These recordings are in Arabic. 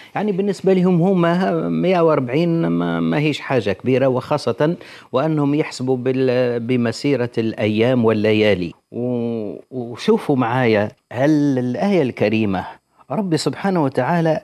يعني بالنسبة لهم هم 140 ما هيش حاجة كبيرة، وخاصة وأنهم يحسبوا بمسيرة الأيام والليالي. وشوفوا معايا، هل الآية الكريمة رب سبحانه وتعالى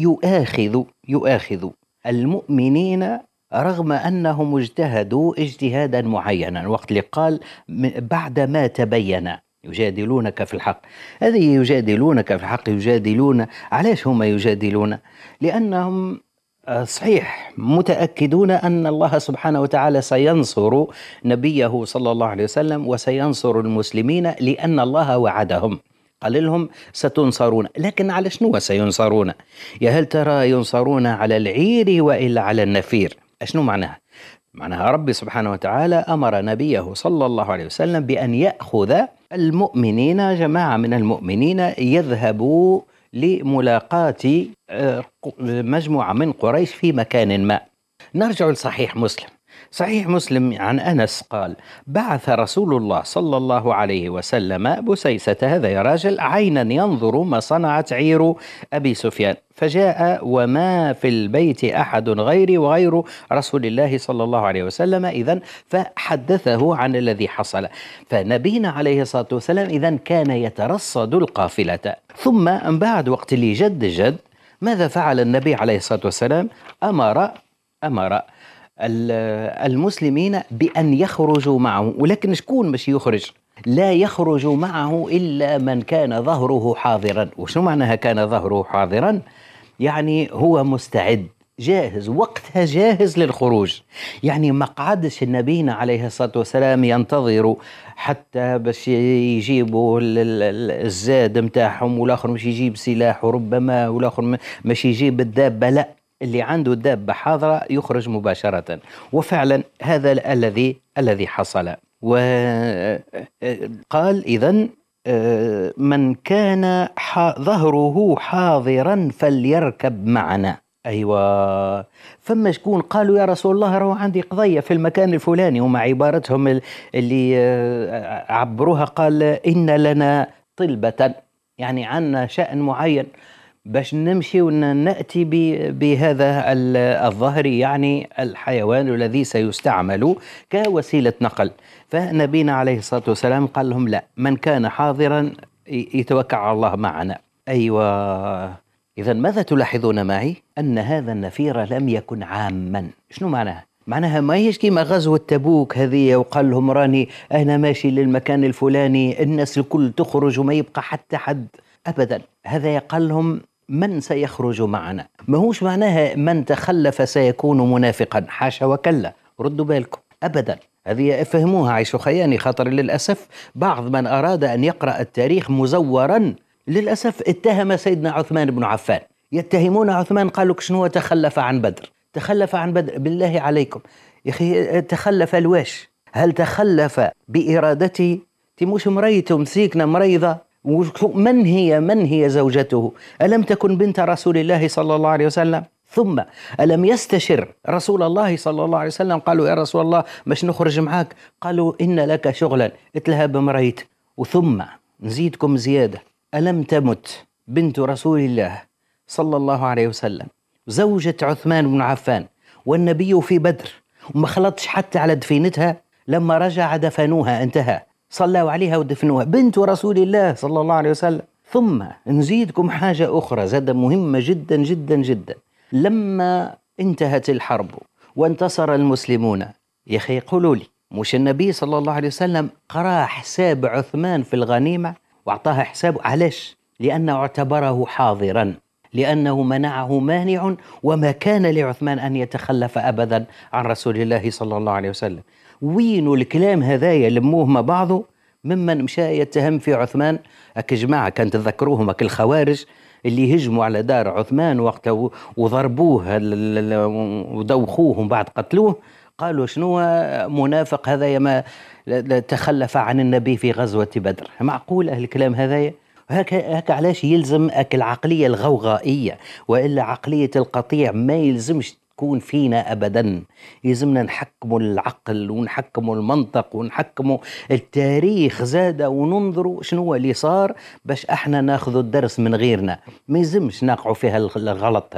يؤاخذ المؤمنين رغم أنهم اجتهدوا اجتهادا معينا، وقت اللي قال بعد ما تبين يجادلونك في الحق. هذه يجادلونك في الحق، يجادلون علاش هم يجادلون؟ لأنهم صحيح متأكدون أن الله سبحانه وتعالى سينصر نبيه صلى الله عليه وسلم وسينصر المسلمين، لأن الله وعدهم قال لهم ستنصرون. لكن على شنو سينصرون؟ يا هل ترى ينصرون على العير وإلا على النفير؟ أشنو معناها؟ معناها ربي سبحانه وتعالى أمر نبيه صلى الله عليه وسلم بأن يأخذ المؤمنين، جماعة من المؤمنين يذهبوا لملاقاة مجموعة من قريش في مكان ما. نرجع لصحيح مسلم. صحيح مسلم عن أنس قال: بعث رسول الله صلى الله عليه وسلم بسيسة، هذا يا راجل، عينا ينظر ما صنعت عير أبي سفيان، فجاء وما في البيت أحد غيري وغير رسول الله صلى الله عليه وسلم، إذن فحدثه عن الذي حصل. فنبينا عليه الصلاة والسلام إذن كان يترصد القافلة. ثم بعد وقت اللي جد ماذا فعل النبي عليه الصلاة والسلام؟ أمر المسلمين بأن يخرجوا معه. ولكن شكون باش يخرج؟ لا يخرج معه إلا من كان ظهره حاضرا. وشو معناها كان ظهره حاضرا؟ يعني هو مستعد، جاهز، وقتها جاهز للخروج. يعني ما قعدش النبينا عليه الصلاة والسلام ينتظروا حتى باش يجيبوا الزاد متاعهم، والآخر مش يجيب سلاح ربما، والآخر مش يجيب الدابة. لا، اللي عنده الدابة حاضرة يخرج مباشرة. وفعلا هذا الذي حصل. وقال إذن من كان ظهره حاضرا فليركب معنا. أيوة، فما شكون قالوا يا رسول الله رو عندي قضية في المكان الفلاني، ومع عبارتهم اللي عبروها قال إن لنا طلبة، يعني عنا شأن معين باش نمشي ونأتي بهذا الظهر، يعني الحيوان الذي سيستعمل كوسيلة نقل. فنبينا عليه الصلاة والسلام قال لهم لا، من كان حاضرا يتوكل على الله معنا. أيوة، إذا ماذا تلاحظون معي؟ أن هذا النفير لم يكن عاما. شنو معناها؟ معناها ما هيش كيما غزوة تبوك هذه وقال لهم راني أنا ماشي للمكان الفلاني، الناس الكل تخرج وما يبقى حتى حد. أبدا، هذا يقال لهم من سيخرج معنا. ما هوش معناها من تخلف سيكون منافقا، حاشا وكلا، ردوا بالكم أبدا. هذه فهموها عيشوا خياني، خاطر للأسف بعض من أراد أن يقرأ التاريخ مزورا للأسف اتهم سيدنا عثمان بن عفان. يتهمون عثمان، قالوا شنو تخلف عن بدر. تخلف عن بدر؟ بالله عليكم يا أخي، تخلف الواش؟ هل تخلف بإرادته؟ تموش مريته مسيكنا مريضة. من هي زوجته؟ ألم تكن بنت رسول الله صلى الله عليه وسلم؟ ثم ألم يستشر رسول الله صلى الله عليه وسلم؟ قالوا يا رسول الله مش نخرج معاك؟ قالوا إن لك شغلا، اتلهب مريت. وثم نزيدكم زيادة، ألم تمت بنت رسول الله صلى الله عليه وسلم زوجة عثمان بن عفان والنبي في بدر، وما خلطش حتى على دفينتها؟ لما رجع دفنوها، انتهى، صلوا عليها ودفنوها، بنت رسول الله صلى الله عليه وسلم. ثم نزيدكم حاجة أخرى زادة مهمة جدا جدا جدا. لما انتهت الحرب وانتصر المسلمون، يا أخي قولوا لي، مش النبي صلى الله عليه وسلم قرأ حساب عثمان في الغنيمة واعطاها حسابه؟ علاش؟ لأنه اعتبره حاضرا، لأنه منعه مانع، وما كان لعثمان أن يتخلف أبدا عن رسول الله صلى الله عليه وسلم. وين الكلام هذايا لموه مع بعضه ممن مشى يتهم في عثمان؟ أك جماعة كانت تذكروهم أك الخوارج اللي هجموا على دار عثمان وقته وضربوه ودوخوهم بعد قتلوه، قالوا شنو منافق هذا ما تخلف عن النبي في غزوة بدر. معقول أهل الكلام هذايا؟ هكا علاش يلزم العقلية الغوغائية، وإلا عقلية القطيع ما يلزمش تكون فينا أبدا. يلزمنا نحكموا العقل ونحكموا المنطق ونحكموا التاريخ زادة، وننظروا شنو اللي صار باش احنا ناخذ الدرس من غيرنا. ما يلزمش نقعوا فيها الغلط.